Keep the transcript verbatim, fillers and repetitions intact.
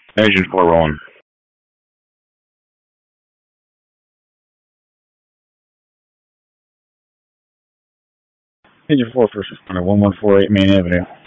Agent four rolling. Agent four, first responder, one one four eight Main Avenue.